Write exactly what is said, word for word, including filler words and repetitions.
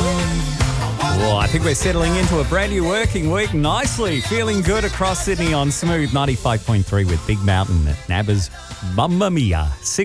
Well, I think we're settling into a brand new working week nicely. Feeling good across Sydney on Smooth ninety-five point three with Big Mountain at Nabba's Mamma Mia.